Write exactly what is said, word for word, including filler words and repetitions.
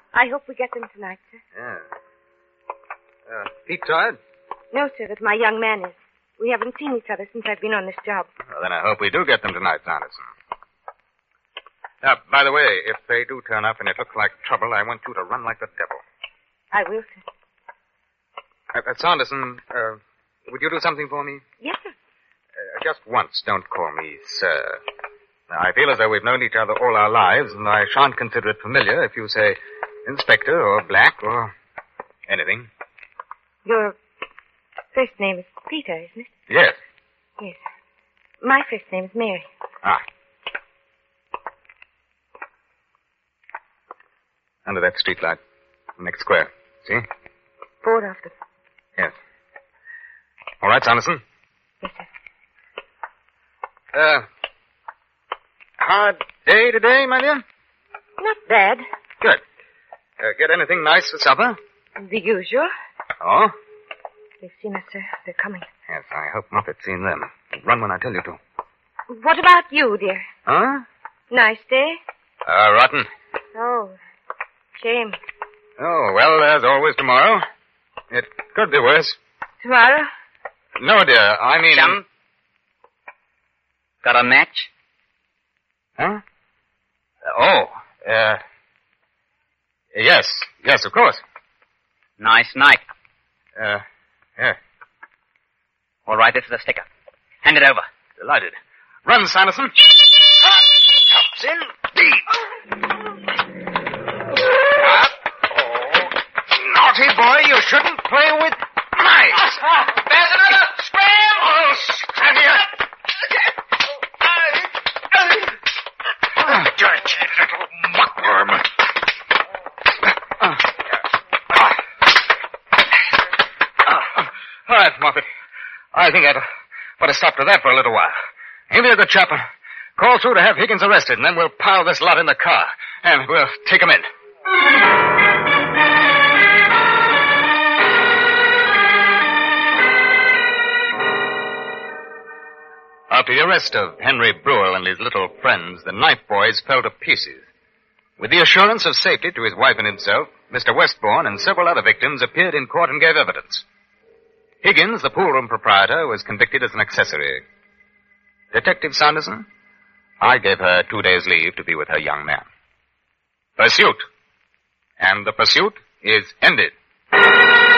I hope we get them tonight, sir. Yeah. Uh, Pete tired? No, sir, but my young man is. We haven't seen each other since I've been on this job. Well, then I hope we do get them tonight, Sanderson. Now, by the way, if they do turn up and it looks like trouble, I want you to run like the devil. I will, sir. Uh, uh, Sanderson, uh, would you do something for me? Yes, sir. Uh, just once, don't call me sir. Now, I feel as though we've known each other all our lives, and I shan't consider it familiar if you say Inspector or Black or anything. Your first name is Peter, isn't it? Yes. Yes. My first name is Mary. Ah. Under that streetlight. Next square. See? Four of them. Yes. All right, Sanderson. Yes, sir. Uh, hard day today, my dear? Not bad. Good. Uh, get anything nice for supper? The usual. Oh? They've seen us, sir. They're coming. Yes, I hope Moffat's seen them. Run when I tell you to. What about you, dear? Huh? Nice day? Uh, rotten. Oh, shame. Oh, well, there's always tomorrow. It could be worse. Tomorrow? No, dear, I mean... Chum? Got a match? Huh? Oh, uh... Yes, yes, of course. Nice night. Uh, yeah. All right, this is the sticker. Hand it over. Delighted. Run, Sanderson. Cops indeed. Ah, oh, naughty boy, you shouldn't play with knives. There's another. Scram! Oh, Scrammy. Oh, dirty little muckworm. All right, Moffat. I think I'd better stop to that for a little while. You be a good chap. Call through to have Higgins arrested, and then we'll pile this lot in the car, and we'll take him in. After the arrest of Henry Brewell and his little friends, the knife boys fell to pieces. With the assurance of safety to his wife and himself, Mister Westbourne and several other victims appeared in court and gave evidence. Higgins, the pool room proprietor, was convicted as an accessory. Detective Sanderson, I gave her two days' leave to be with her young man. Pursuit. And the pursuit is ended.